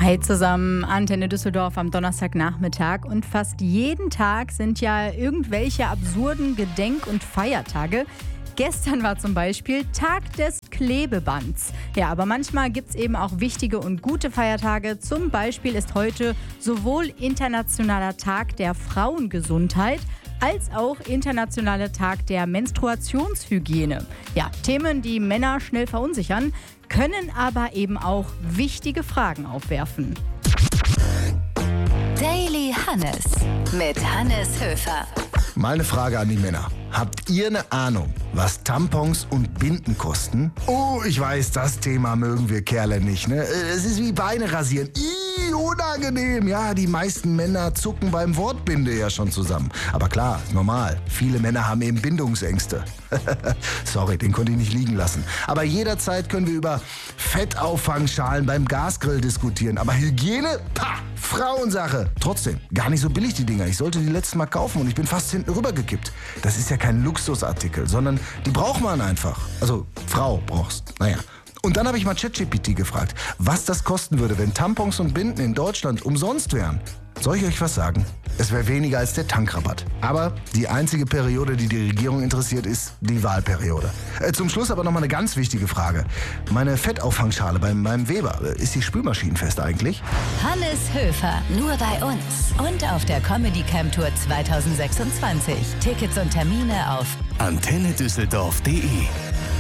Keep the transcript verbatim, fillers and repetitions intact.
Hi zusammen, Antenne Düsseldorf am Donnerstagnachmittag und fast jeden Tag sind ja irgendwelche absurden Gedenk- und Feiertage. Gestern war zum Beispiel Tag des Klebebands. Ja, aber manchmal gibt es eben auch wichtige und gute Feiertage. Zum Beispiel ist heute sowohl Internationaler Tag der Frauengesundheit als auch Internationaler Tag der Menstruationshygiene. Ja, Themen, die Männer schnell verunsichern, können aber eben auch wichtige Fragen aufwerfen. Daily Hannes mit Hannes Höfer. Mal eine Frage an die Männer. Habt ihr eine Ahnung, was Tampons und Binden kosten? Oh, ich weiß, das Thema mögen wir Kerle nicht, ne? Es ist wie Beine rasieren. Ih, unangenehm. Ja, die meisten Männer zucken beim Wort Binde ja schon zusammen. Aber klar, normal. Viele Männer haben eben Bindungsängste. Sorry, den konnte ich nicht liegen lassen. Aber jederzeit können wir über Fettauffangschalen beim Gasgrill diskutieren. Aber Hygiene? Pah! Frauensache. Trotzdem, gar nicht so billig die Dinger. Ich sollte die letztes Mal kaufen und ich bin fast hinten rübergekippt. Das ist ja kein Luxusartikel, sondern die braucht man einfach. Also, Frau brauchst. Naja. Und dann habe ich mal ChatGPT gefragt, was das kosten würde, wenn Tampons und Binden in Deutschland umsonst wären. Soll ich euch was sagen? Es wäre weniger als der Tankrabatt. Aber die einzige Periode, die die Regierung interessiert, ist die Wahlperiode. Äh, zum Schluss aber nochmal eine ganz wichtige Frage. Meine Fettauffangschale beim, beim Weber, ist die spülmaschinenfest eigentlich? Hannes Höfer, nur bei uns und auf der Comedy Camp Tour zwanzig sechsundzwanzig. Tickets und Termine auf antenne düsseldorf punkt de